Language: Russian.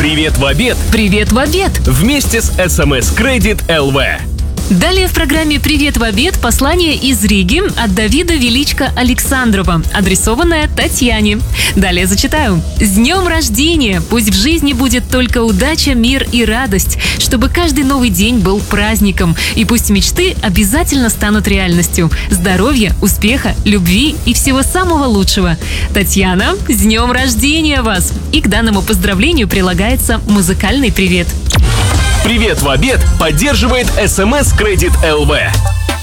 Привет в обед! Привет в обед! Вместе с СМС Кредит ЛВ. Далее в программе «Привет в обед» послание из Риги от Давида Величко Александрова, адресованное Татьяне. Далее зачитаю. «С днем рождения! Пусть в жизни будет только удача, мир и радость, чтобы каждый новый день был праздником, и пусть мечты обязательно станут реальностью. Здоровья, успеха, любви и всего самого лучшего. Татьяна, с днем рождения вас!» И к данному поздравлению прилагается музыкальный привет. Привет в обед поддерживает СМС Кредит ЛВ.